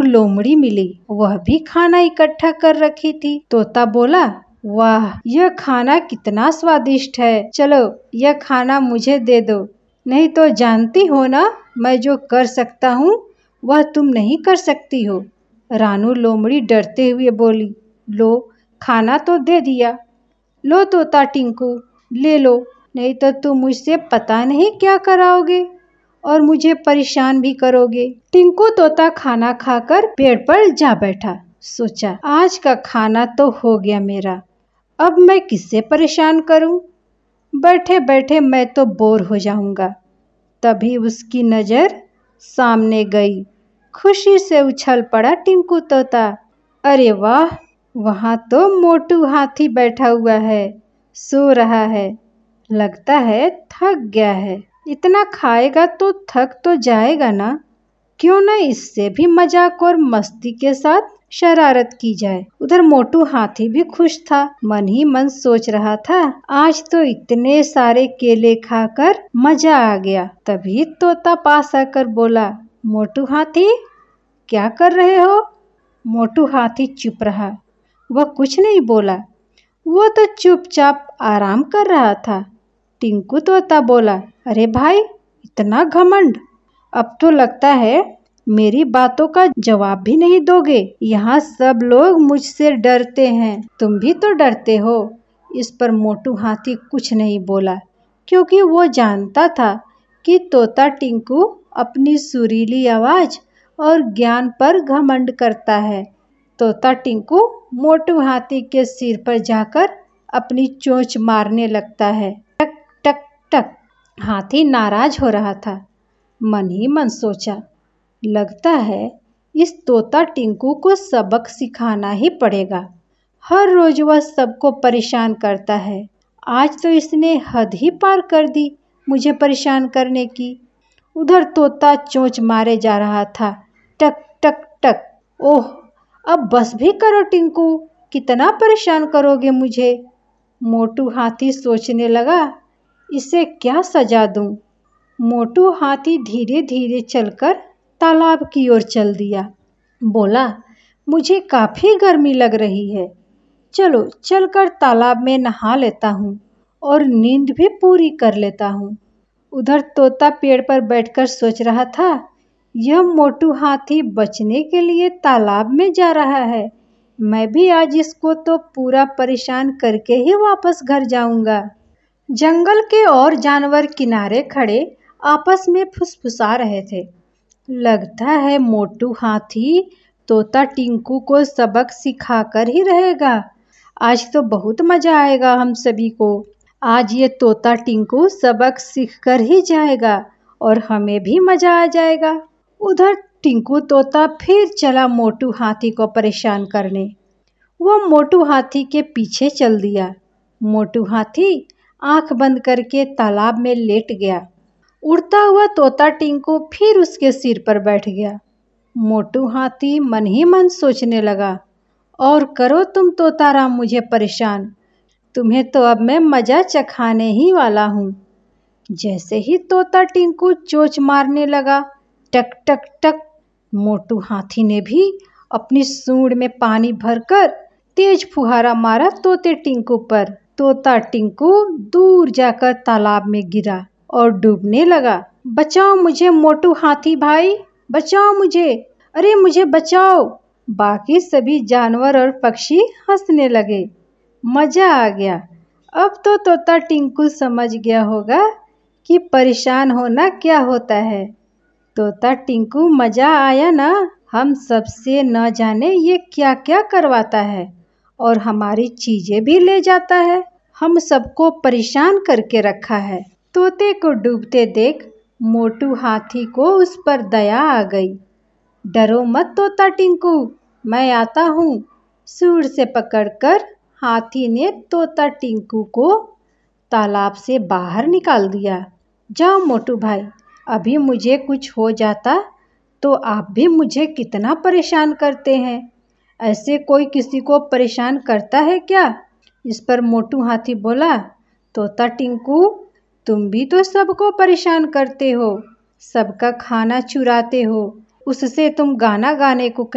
लोमड़ी मिली, वह भी खाना इकट्ठा कर रखी थी। तोता बोला, वाह, यह खाना कितना स्वादिष्ट है, चलो यह खाना मुझे दे दो, नहीं तो जानती हो ना मैं जो कर सकता हूँ वह तुम नहीं कर सकती हो। रानू लोमड़ी डरते हुए बोली, लो खाना तो दे दिया, लो तोता टिंकू ले लो, नहीं तो तुम मुझसे पता नहीं क्या कराओगे और मुझे परेशान भी करोगे। टिंकू तोता खाना खाकर पेड़ पर जा बैठा। सोचा, आज का खाना तो हो गया मेरा, अब मैं किससे परेशान करूं? बैठे बैठे मैं तो बोर हो जाऊंगा। तभी उसकी नजर सामने गई। खुशी से उछल पड़ा टिंकू तोता। अरे वाह, वहां तो मोटू हाथी बैठा हुआ है, सो रहा है, लगता है थक गया है। इतना खाएगा तो थक तो जाएगा ना, क्यों न इससे भी मजाक और मस्ती के साथ शरारत की जाए। उधर मोटू हाथी भी खुश था, मन ही मन सोच रहा था, आज तो इतने सारे केले खाकर मजा आ गया। तभी तोता पास आकर बोला, मोटू हाथी क्या कर रहे हो? मोटू हाथी चुप रहा, वह कुछ नहीं बोला, वो तो चुपचाप आराम कर रहा था। टिंकू तोता बोला, अरे भाई, इतना घमंड, अब तो लगता है मेरी बातों का जवाब भी नहीं दोगे। यहाँ सब लोग मुझसे डरते हैं, तुम भी तो डरते हो। इस पर मोटू हाथी कुछ नहीं बोला, क्योंकि वो जानता था कि तोता टिंकू अपनी सुरीली आवाज और ज्ञान पर घमंड करता है। तोता टिंकू मोटू हाथी के सिर पर जाकर अपनी चोंच मारने लगता है। टक टक टक। हाथी नाराज हो रहा था। मन ही मन सोचा, लगता है इस तोता टिंकू को सबक सिखाना ही पड़ेगा। हर रोज वह सबको परेशान करता है, आज तो इसने हद ही पार कर दी मुझे परेशान करने की। उधर तोता चोंच मारे जा रहा था। टक टक टक। ओह, अब बस भी करो टिंकू, कितना परेशान करोगे मुझे। मोटू हाथी सोचने लगा, इसे क्या सजा दूं। मोटू हाथी धीरे धीरे चलकर तालाब की ओर चल दिया। बोला, मुझे काफी गर्मी लग रही है, चलो चलकर तालाब में नहा लेता हूँ और नींद भी पूरी कर लेता हूँ। उधर तोता पेड़ पर बैठकर सोच रहा था, यह मोटू हाथी बचने के लिए तालाब में जा रहा है, मैं भी आज इसको तो पूरा परेशान करके ही वापस घर जाऊंगा। जंगल के और जानवर किनारे खड़े आपस में फुसफुसा रहे थे। लगता है मोटू हाथी तोता टिंकू को सबक सिखाकर ही रहेगा, आज तो बहुत मजा आएगा हम सभी को। आज ये तोता टिंकू सबक सीखकर ही जाएगा और हमें भी मजा आ जाएगा। उधर टिंकू तोता फिर चला मोटू हाथी को परेशान करने। वो मोटू हाथी के पीछे चल दिया। मोटू हाथी आंख बंद करके तालाब में लेट गया। उड़ता हुआ तोता टिंकू फिर उसके सिर पर बैठ गया। मोटू हाथी मन ही मन सोचने लगा, और करो तुम तोताराम मुझे परेशान, तुम्हें तो अब मैं मजा चखाने ही वाला हूँ। जैसे ही तोता टिंकू चोंच मारने लगा, टक टक टक, मोटू हाथी ने भी अपनी सूंड में पानी भरकर तेज फुहारा मारा तोते टिंकू पर। तोता टिंकू दूर जाकर तालाब में गिरा और डूबने लगा। बचाओ मुझे मोटू हाथी भाई, बचाओ मुझे, अरे मुझे बचाओ। बाकी सभी जानवर और पक्षी हंसने लगे। मजा आ गया। अब तो तोता टिंकू समझ गया होगा कि परेशान होना क्या होता है। तोता टिंकू मजा आया ना, हम सबसे न जाने ये क्या क्या करवाता है और हमारी चीजें भी ले जाता है, हम सबको परेशान करके रखा है। तोते को डूबते देख मोटू हाथी को उस पर दया आ गई। डरो मत तोता टिंकू, मैं आता हूँ। सूंड से पकड़कर हाथी ने तोता टिंकू को तालाब से बाहर निकाल दिया। जाओ मोटू भाई, अभी मुझे कुछ हो जाता तो आप भी मुझे कितना परेशान करते हैं, ऐसे कोई किसी को परेशान करता है क्या? इस पर मोटू हाथी बोला, तोता टिंकू, तुम भी तो सबको परेशान करते हो, सबका खाना चुराते हो, उससे तुम गाना गाने को